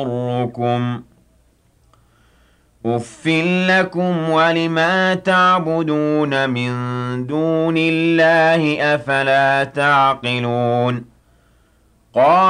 يضركم أُفٍّ لكم ولما تعبدون من دون الله أفلا تعقلون